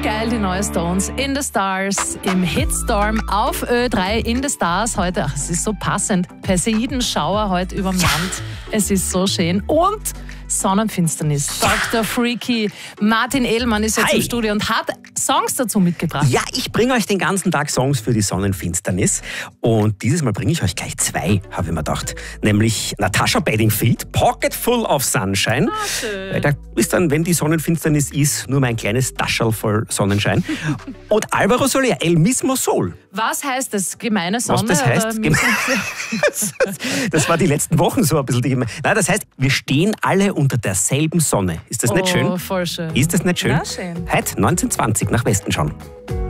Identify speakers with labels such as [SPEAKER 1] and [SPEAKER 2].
[SPEAKER 1] geil, die neue Stones. In the Stars im Hitstorm auf Ö3 in the Stars heute. Ach, es ist so passend. Perseidenschauer heute überm Land. Es ist so schön. Und Sonnenfinsternis. Dr. Freaky. Martin Ehlmann ist jetzt im Studio und hat Songs dazu mitgebracht.
[SPEAKER 2] Ja, ich bringe euch den ganzen Tag Songs für die Sonnenfinsternis. Und dieses Mal bringe ich euch gleich zwei, habe ich mir gedacht. Nämlich Natasha Bedingfield, Pocket Full of Sunshine.
[SPEAKER 1] Ah, schön.
[SPEAKER 2] Weil da ist dann, wenn die Sonnenfinsternis ist, nur mein kleines Taschel voll Sonnenschein. Und Alvaro Soler, El Mismo Sol.
[SPEAKER 1] Was heißt das? Gemeine Sonne?
[SPEAKER 2] Was das heißt? Das war die letzten Wochen so ein bisschen. Nein, das heißt, wir stehen alle unter derselben Sonne. Ist das nicht schön?
[SPEAKER 1] Voll schön.
[SPEAKER 2] Ist das nicht schön?
[SPEAKER 1] Ja, schön.
[SPEAKER 2] Heute 19:20 nach Westen schauen.